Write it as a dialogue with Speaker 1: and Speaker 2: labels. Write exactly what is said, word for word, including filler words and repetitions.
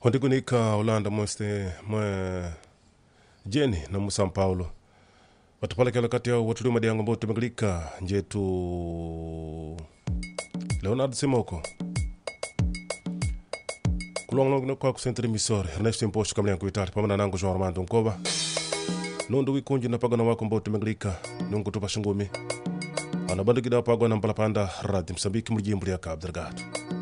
Speaker 1: Hondigonika Holanda mweste mwe jeni na mu São Paulo watapalekela kati ya watulima diango ambao tumeglika njetu Leonardo Simoko kulongo kwa kusentri misori Ernesto Imposto kamlia kuitati pamana nangu João Armando Nkoba nundu wikunji na pagana wako ambao tumeglika nungu tupa shingumi anabandu gida pagwa na mpalapanda radi Msambiki mjimbu ya Cabo Delgado.